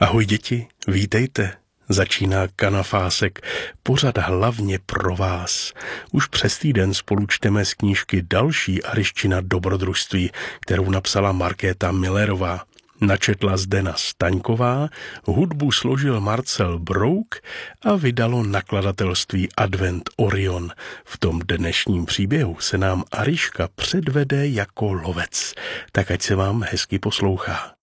Ahoj děti, vítejte. Začíná Kanafásek, pořad hlavně pro vás. Už přes týden spolu čteme z knížky Další Aryščina dobrodružství, kterou napsala Markéta Millerová. Načetla Zdena Staňková, hudbu složil Marcel Brouk a vydalo nakladatelství Advent Orion. V tom dnešním příběhu se nám Aryška předvede jako lovec. Tak ať se vám hezky poslouchá.